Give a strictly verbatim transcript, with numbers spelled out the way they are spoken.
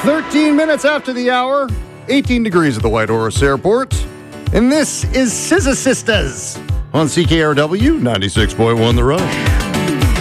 thirteen minutes after the hour, eighteen degrees at the White Horse Airport. And this is Scissor Sisters on C K R W ninety-six point one The Rush.